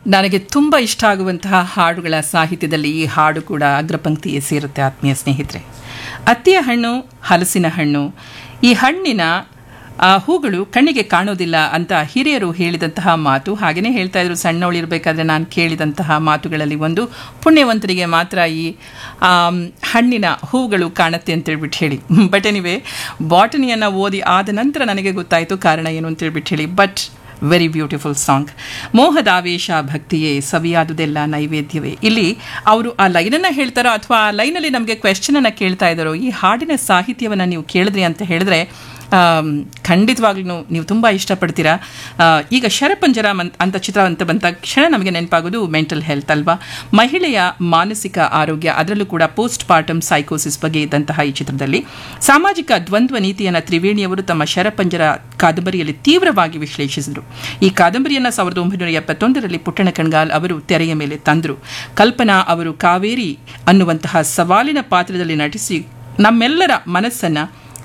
ನನಗೆ ತುಂಬ ಇಷ್ಟ ಆಗುವಂತಹ ಹಾಡುಗಳ ಸಾಹಿತ್ಯದಲ್ಲಿ ಈ ಹಾಡು ಕೂಡ ಅಗ್ರಪಂಕ್ತಿಯೇ ಸೇರುತ್ತೆ ಆತ್ಮೀಯ ಸ್ನೇಹಿತರೆ. ಅತ್ತಿಯ ಹಣ್ಣು ಹಲಸಿನ ಹಣ್ಣು, ಈ ಹಣ್ಣಿನ ಹೂಗಳು ಕಣ್ಣಿಗೆ ಕಾಣೋದಿಲ್ಲ ಅಂತ ಹಿರಿಯರು ಹೇಳಿದಂತಹ ಮಾತು. ಹಾಗೆಯೇ ಹೇಳ್ತಾ ಇದ್ರು, ಸಣ್ಣವಳಿರಬೇಕಾದ್ರೆ ನಾನು ಕೇಳಿದಂತಹ ಮಾತುಗಳಲ್ಲಿ ಒಂದು, ಪುಣ್ಯವಂತರಿಗೆ ಮಾತ್ರ ಈ ಹಣ್ಣಿನ ಹೂಗಳು ಕಾಣುತ್ತೆ ಅಂತೇಳ್ಬಿಟ್ಟು ಹೇಳಿ. ಬಟ್ ಎನಿವೆ, ಬಾಟನಿಯನ್ನು ಓದಿ ಆದ ನಂತರ ನನಗೆ ಗೊತ್ತಾಯಿತು ಕಾರಣ ಏನು ಅಂತೇಳ್ಬಿಟ್ಟು ಹೇಳಿ. But very beautiful song. ಮೋಹದಾವೇಶ ಭಕ್ತಿಯೇ ಸವಿಯಾದುದೆಲ್ಲ ನೈವೇದ್ಯವೇ. ಇಲ್ಲಿ ಅವರು ಆ ಲೈನನ್ನು ಹೇಳ್ತಾರೋ ಅಥವಾ ಆ ಲೈನಲ್ಲಿ ನಮಗೆ ಕ್ವೆಶ್ಚನನ್ನು ಕೇಳ್ತಾ ಇದ್ದಾರೋ, ಈ ಹಾಡಿನ ಸಾಹಿತ್ಯವನ್ನು ನೀವು ಕೇಳಿದ್ರಿ ಅಂತ ಹೇಳಿದ್ರೆ ಖಂಡಿತವಾಗ್ಲೂ ನೀವು ತುಂಬ ಇಷ್ಟಪಡ್ತೀರಾ. ಈಗ ಶರಪಂಜರ ಅಂತ ಚಿತ್ರ ಅಂತ ಬಂದ ತಕ್ಷಣ ನಮಗೆ ನೆನಪಾಗೋದು ಮೆಂಟಲ್ ಹೆಲ್ತ್ ಅಲ್ವಾ, ಮಹಿಳೆಯ ಮಾನಸಿಕ ಆರೋಗ್ಯ, ಅದರಲ್ಲೂ ಕೂಡ ಪೋಸ್ಟ್ ಪಾರ್ಟಮ್ ಸೈಕೋಸಿಸ್ ಬಗ್ಗೆ ಇದ್ದಂತಹ ಈ ಚಿತ್ರದಲ್ಲಿ ಸಾಮಾಜಿಕ ದ್ವಂದ್ವ ನೀತಿಯನ್ನು ತ್ರಿವೇಣಿಯವರು ತಮ್ಮ ಶರಪಂಜರ ಕಾದಂಬರಿಯಲ್ಲಿ ತೀವ್ರವಾಗಿ ವಿಶ್ಲೇಷಿಸಿದರು. ಈ ಕಾದಂಬರಿಯನ್ನು 1971ರಲ್ಲಿ ಪುಟ್ಟಣ ಕಣ್ಗಾಲ್ ಅವರು ತೆರೆಯ ಮೇಲೆ ತಂದರು. ಕಲ್ಪನಾ ಅವರು ಕಾವೇರಿ ಅನ್ನುವಂತಹ ಸವಾಲಿನ ಪಾತ್ರದಲ್ಲಿ ನಟಿಸಿ ನಮ್ಮೆಲ್ಲರ ಮನಸ್ಸನ್ನು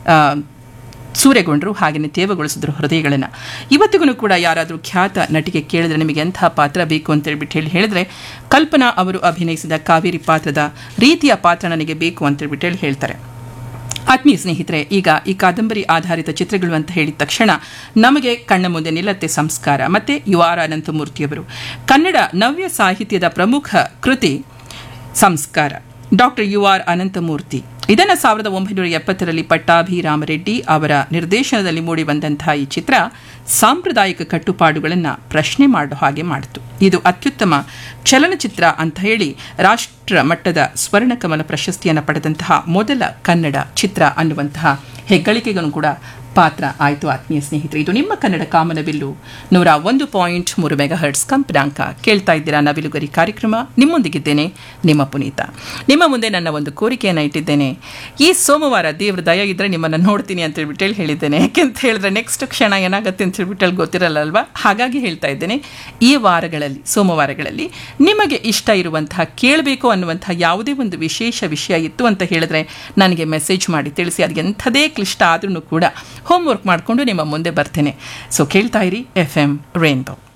ಸೂರೆಗೊಂಡರು, ಹಾಗೆಯೇ ತೇವಗೊಳಿಸಿದ್ರು ಹೃದಯಗಳನ್ನು. ಇವತ್ತಿಗೂ ಕೂಡ ಯಾರಾದರೂ ಖ್ಯಾತ ನಟಿಗೆ ಕೇಳಿದ್ರೆ ನಿಮಗೆ ಎಂಥ ಪಾತ್ರ ಬೇಕು ಅಂತೇಳ್ಬಿಟ್ಟು ಹೇಳಿದ್ರೆ ಕಲ್ಪನಾ ಅವರು ಅಭಿನಯಿಸಿದ ಕಾವೇರಿ ಪಾತ್ರದ ರೀತಿಯ ಪಾತ್ರ ನನಗೆ ಬೇಕು ಅಂತೇಳ್ಬಿಟ್ಟು ಹೇಳ್ತಾರೆ. ಆತ್ಮೀಯ ಸ್ನೇಹಿತರೆ, ಈಗ ಈ ಕಾದಂಬರಿ ಆಧಾರಿತ ಚಿತ್ರಗಳು ಅಂತ ಹೇಳಿದ ತಕ್ಷಣ ನಮಗೆ ಕಣ್ಣ ಮುಂದೆ ನಿಲ್ಲತ್ತೆ ಸಂಸ್ಕಾರ ಮತ್ತು UR ಅನಂತಮೂರ್ತಿಯವರು. ಕನ್ನಡ ನವ್ಯ ಸಾಹಿತ್ಯದ ಪ್ರಮುಖ ಕೃತಿ ಸಂಸ್ಕಾರ, ಡಾಕ್ಟರ್ UR ಅನಂತಮೂರ್ತಿ. ಇದನ್ನು 1970ರಲ್ಲಿ ಪಟ್ಟಾಭಿರಾಮರೆಡ್ಡಿ ಅವರ ನಿರ್ದೇಶನದಲ್ಲಿ ಮೂಡಿಬಂದಂತಹ ಈ ಚಿತ್ರ ಸಾಂಪ್ರದಾಯಿಕ ಕಟ್ಟುಪಾಡುಗಳನ್ನು ಪ್ರಶ್ನೆ ಮಾಡೋ ಹಾಗೆ ಮಾಡಿತು. ಇದು ಅತ್ಯುತ್ತಮ ಚಲನಚಿತ್ರ ಅಂತ ಹೇಳಿ ರಾಷ್ಟ್ರ ಮಟ್ಟದ ಸ್ವರ್ಣಕಮಲ ಪ್ರಶಸ್ತಿಯನ್ನು ಪಡೆದಂತಹ ಮೊದಲ ಕನ್ನಡ ಚಿತ್ರ ಅನ್ನುವಂತಹ ಹೆಗ್ಗಳಿಕೆಗೂ ಕೂಡ ಪಾತ್ರ ಆಯಿತು. ಆತ್ಮೀಯ ಸ್ನೇಹಿತರೆ, ಇದು ನಿಮ್ಮ ಕನ್ನಡ ಕಾಮನಬಿಲ್ಲು 101.3 ಮೆಗಾಹರ್ಟ್ಸ್ ಕಂಪನಾಂಕ. ಕೇಳ್ತಾ ಇದ್ದೀರಾ ನವಿಲುಗರಿ ಕಾರ್ಯಕ್ರಮ. ನಿಮ್ಮೊಂದಿಗಿದ್ದೇನೆ ನಿಮ್ಮ ಪುನೀತ. ನಿಮ್ಮ ಮುಂದೆ ನನ್ನ ಒಂದು ಕೋರಿಕೆಯನ್ನು ಇಟ್ಟಿದ್ದೇನೆ. ಈ ಸೋಮವಾರ ದೇವ್ರ ದಯ ಇದ್ದರೆ ನಿಮ್ಮನ್ನು ನೋಡ್ತೀನಿ ಅಂತ ಹೇಳ್ಬಿಟ್ಟು ಹೇಳಿದ್ದೇನೆ. ಯಾಕೆಂತ ಹೇಳಿದ್ರೆ ನೆಕ್ಸ್ಟ್ ಕ್ಷಣ ಏನಾಗುತ್ತೆ ಅಂತ ಹೇಳ್ಬಿಟ್ಟು ಗೊತ್ತಿರಲ್ಲ ಅಲ್ವಾ. ಹಾಗಾಗಿ ಹೇಳ್ತಾ ಇದ್ದೇನೆ, ಈ ವಾರಗಳಲ್ಲಿ ಸೋಮವಾರಗಳಲ್ಲಿ ನಿಮಗೆ ಇಷ್ಟ ಇರುವಂತಹ ಕೇಳಬೇಕು ಅನ್ನುವಂತಹ ಯಾವುದೇ ಒಂದು ವಿಶೇಷ ವಿಷಯ ಇತ್ತು ಅಂತ ಹೇಳಿದ್ರೆ ನನಗೆ ಮೆಸೇಜ್ ಮಾಡಿ ತಿಳಿಸಿ. ಅದು ಎಂಥದೇ ಕ್ಲಿಷ್ಟ ಆದ್ರೂ ಕೂಡ ಹೋಮ್ವರ್ಕ್ ಮಾಡಿಕೊಂಡು ನಿಮ್ಮ ಮುಂದೆ ಬರ್ತೇನೆ. ಸೊ ಕೇಳ್ತಾ ಇರಿ FM ರೈನ್ಬೋ.